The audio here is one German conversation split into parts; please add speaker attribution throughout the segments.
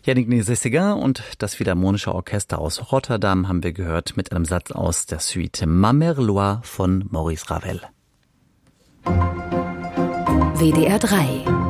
Speaker 1: Yannick Nézet-Séguin und das Philharmonische Orchester aus Rotterdam haben wir gehört mit einem Satz aus der Suite Ma Mère Loire von Maurice Ravel.
Speaker 2: WDR 3.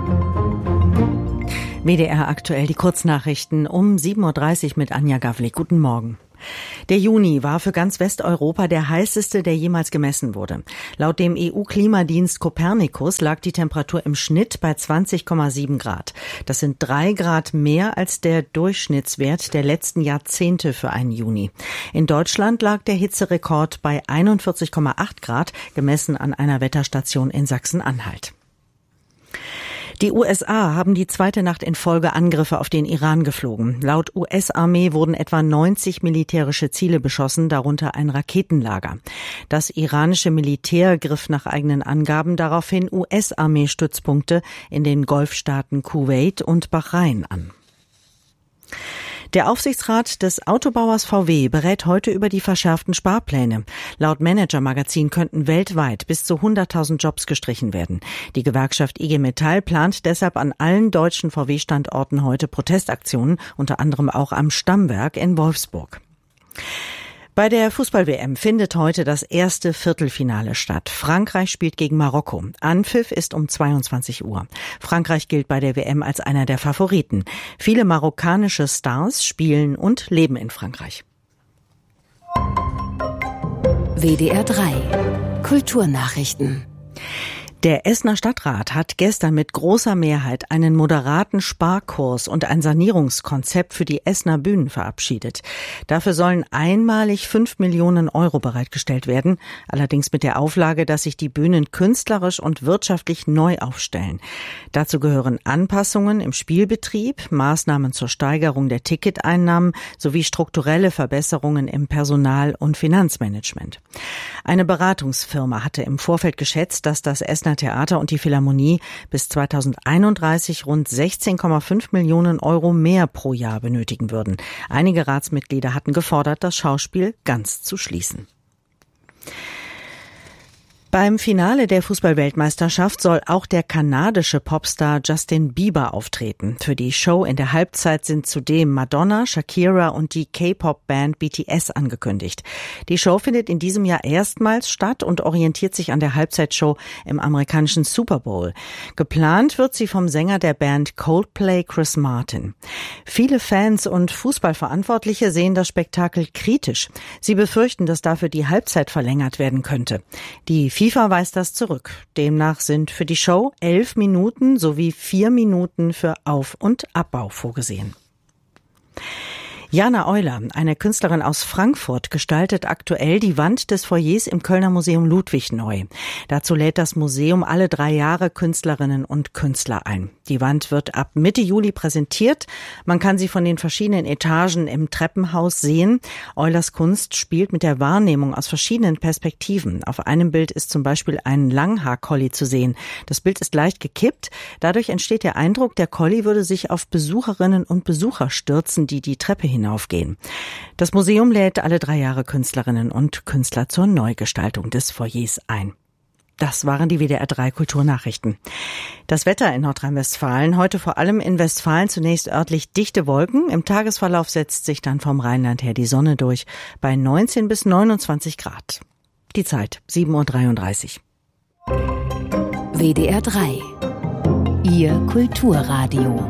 Speaker 3: WDR aktuell die Kurznachrichten um 7.30 Uhr mit Anja Gavlik. Guten Morgen. Der Juni war für ganz Westeuropa der heißeste, der jemals gemessen wurde. Laut dem EU-Klimadienst Copernicus lag die Temperatur im Schnitt bei 20,7 Grad. Das sind 3 Grad mehr als der Durchschnittswert der letzten Jahrzehnte für einen Juni. In Deutschland lag der Hitzerekord bei 41,8 Grad, gemessen an einer Wetterstation in Sachsen-Anhalt. Die USA haben die zweite Nacht in Folge Angriffe auf den Iran geflogen. Laut US-Armee wurden etwa 90 militärische Ziele beschossen, darunter ein Raketenlager. Das iranische Militär griff nach eigenen Angaben daraufhin US-Armee-Stützpunkte in den Golfstaaten Kuwait und Bahrain an. Der Aufsichtsrat des Autobauers VW berät heute über die verschärften Sparpläne. Laut Manager-Magazin könnten weltweit bis zu 100.000 Jobs gestrichen werden. Die Gewerkschaft IG Metall plant deshalb an allen deutschen VW-Standorten heute Protestaktionen, unter anderem auch am Stammwerk in Wolfsburg. Bei der Fußball-WM findet heute das erste Viertelfinale statt. Frankreich spielt gegen Marokko. Anpfiff ist um 22 Uhr. Frankreich gilt bei der WM als einer der Favoriten. Viele marokkanische Stars spielen und leben in Frankreich.
Speaker 2: WDR 3. Kulturnachrichten.
Speaker 3: Der Essener Stadtrat hat gestern mit großer Mehrheit einen moderaten Sparkurs und ein Sanierungskonzept für die Essener Bühnen verabschiedet. Dafür sollen einmalig 5 Millionen Euro bereitgestellt werden, allerdings mit der Auflage, dass sich die Bühnen künstlerisch und wirtschaftlich neu aufstellen. Dazu gehören Anpassungen im Spielbetrieb, Maßnahmen zur Steigerung der Ticketeinnahmen sowie strukturelle Verbesserungen im Personal- und Finanzmanagement. Eine Beratungsfirma hatte im Vorfeld geschätzt, dass das Essener Theater und die Philharmonie bis 2031 rund 16,5 Millionen Euro mehr pro Jahr benötigen würden. Einige Ratsmitglieder hatten gefordert, das Schauspiel ganz zu schließen. Beim Finale der Fußball-Weltmeisterschaft soll auch der kanadische Popstar Justin Bieber auftreten. Für die Show in der Halbzeit sind zudem Madonna, Shakira und die K-Pop-Band BTS angekündigt. Die Show findet in diesem Jahr erstmals statt und orientiert sich an der Halbzeitshow im amerikanischen Super Bowl. Geplant wird sie vom Sänger der Band Coldplay, Chris Martin. Viele Fans und Fußballverantwortliche sehen das Spektakel kritisch. Sie befürchten, dass dafür die Halbzeit verlängert werden könnte. Die FIFA weist das zurück. Demnach sind für die Show 11 Minuten sowie 4 Minuten für Auf- und Abbau vorgesehen. Jana Euler, eine Künstlerin aus Frankfurt, gestaltet aktuell die Wand des Foyers im Kölner Museum Ludwig neu. Dazu lädt das Museum alle 3 Jahre Künstlerinnen und Künstler ein. Die Wand wird ab Mitte Juli präsentiert. Man kann sie von den verschiedenen Etagen im Treppenhaus sehen. Eulers Kunst spielt mit der Wahrnehmung aus verschiedenen Perspektiven. Auf einem Bild ist zum Beispiel ein Langhaar-Collie zu sehen. Das Bild ist leicht gekippt. Dadurch entsteht der Eindruck, der Collie würde sich auf Besucherinnen und Besucher stürzen, die die Treppe hinaufgehen. Das Museum lädt alle 3 Jahre Künstlerinnen und Künstler zur Neugestaltung des Foyers ein. Das waren die WDR 3 Kulturnachrichten. Das Wetter in Nordrhein-Westfalen, heute vor allem in Westfalen zunächst örtlich dichte Wolken. Im Tagesverlauf setzt sich dann vom Rheinland her die Sonne durch bei 19 bis 29 Grad. Die Zeit 7.33
Speaker 2: Uhr. WDR 3. Ihr Kulturradio.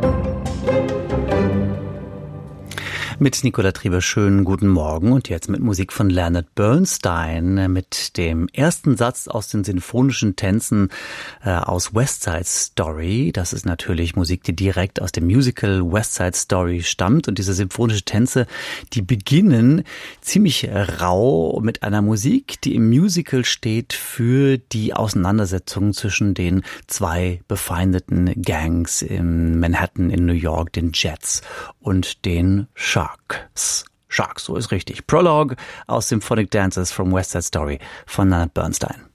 Speaker 1: Mit Nicola Trieber, schönen guten Morgen und jetzt mit Musik von Leonard Bernstein mit dem ersten Satz aus den sinfonischen Tänzen aus West Side Story. Das ist natürlich Musik, die direkt aus dem Musical West Side Story stammt und diese sinfonischen Tänze, die beginnen ziemlich rau mit einer Musik, die im Musical steht für die Auseinandersetzung zwischen den 2 befeindeten Gangs in Manhattan in New York, den Jets und den Sharks, so ist richtig. Prologue aus Symphonic Dances from West Side Story von Leonard Bernstein.